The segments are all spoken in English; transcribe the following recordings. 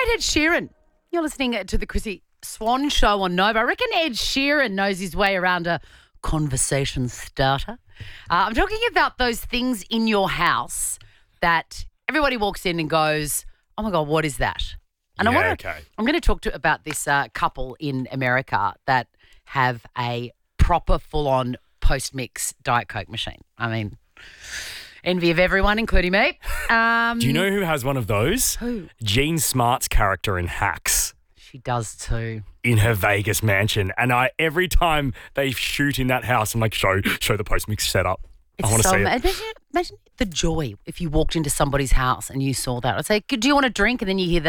Ed Sheeran. You're listening to the Chrissy Swan Show on Nova. I reckon Ed Sheeran knows his way around a conversation starter. I'm talking about those things in your house that everybody walks in and goes, oh, my God, what is that? And I'm going to talk about this couple in America that have a proper full-on post-mix Diet Coke machine. I mean, envy of everyone, including me. Do you know who has one of those? Who? Jean Smart's character in Hacks. She does too. In her Vegas mansion. And every time they shoot in that house, I'm like, show the post-mix setup. I want to see it. Imagine the joy if you walked into somebody's house and you saw that. I'd say, do you want a drink? And then you hear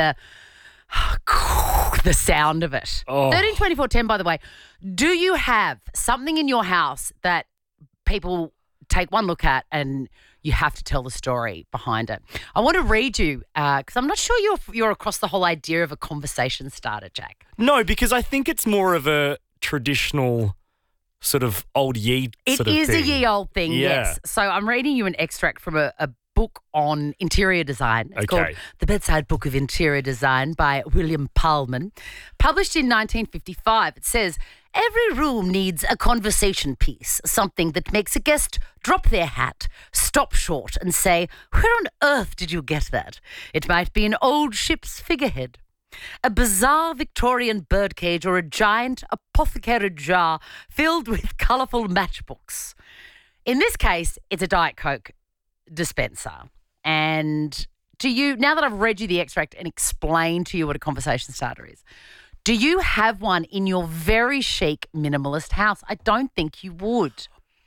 the sound of it. Oh. 13 24 10, by the way. Do you have something in your house that people take one look at and you have to tell the story behind it? I want to read you because I'm not sure you're across the whole idea of a conversation starter, Jack. No, because I think it's more of a traditional sort of old ye sort of thing. It is a ye old thing, yeah. Yes. So I'm reading you an extract from a book on interior design. It's called The Bedside Book of Interior Design by William Pullman. Published in 1955, it says, every room needs a conversation piece, something that makes a guest drop their hat, stop short and say, where on earth did you get that? It might be an old ship's figurehead, a bizarre Victorian birdcage, or a giant apothecary jar filled with colourful matchbooks. In this case, it's a Diet Coke dispenser. And now that I've read you the extract and explained to you what a conversation starter is, do you have one in your very chic minimalist house? I don't think you would.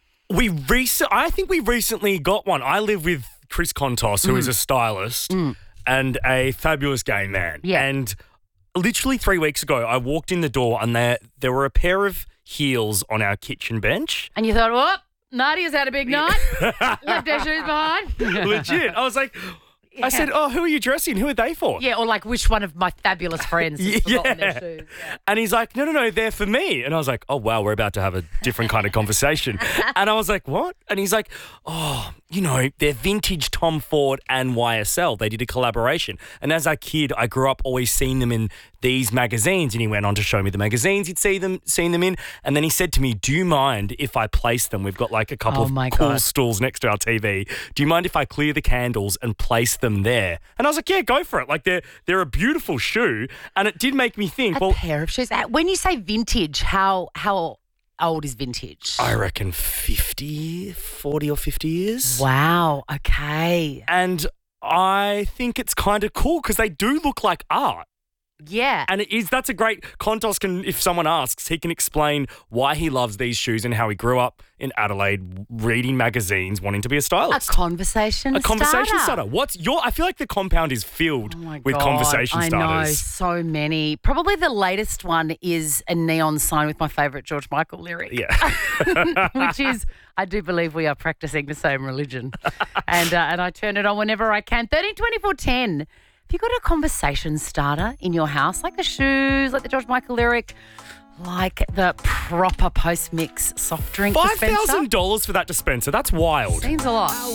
I think we recently got one. I live with Chris Kontos, who is a stylist and a fabulous gay man. Yeah. And literally 3 weeks ago, I walked in the door and there were a pair of heels on our kitchen bench. And you thought, oh, Nadia's had a big night. Left her shoes behind. Legit. I was like, I said, oh, who are you dressing? Who are they for? Yeah, or like which one of my fabulous friends has forgotten their shoes. Yeah. And he's like, no, they're for me. And I was like, oh, wow, we're about to have a different kind of conversation. And I was like, what? And he's like, oh, they're vintage Tom Ford and YSL. They did a collaboration. And as a kid, I grew up always seeing them in these magazines. And he went on to show me the magazines he'd seen them in. And then he said to me, do you mind if I place them? We've got like a couple of cool stools next to our TV. Do you mind if I clear the candles and place them there? And I was like, yeah, go for it. Like they're a beautiful shoe. And it did make me think, a pair of shoes. When you say vintage, how old is vintage? I reckon 40 or 50 years. Wow. Okay. And I think it's kind of cool because they do look like art. Yeah. And that's a great, Kontos can, if someone asks, he can explain why he loves these shoes and how he grew up in Adelaide reading magazines, wanting to be a stylist. A conversation starter. I feel like the compound is filled with conversation starters. I know, so many. Probably the latest one is a neon sign with my favourite George Michael lyric. Yeah. Which is, I do believe we are practicing the same religion. and I turn it on whenever I can. 13 24 10. Have you got a conversation starter in your house, like the shoes, like the George Michael lyric, like the proper post-mix soft drink dispenser? $5,000 for that dispenser. That's wild. Seems a lot.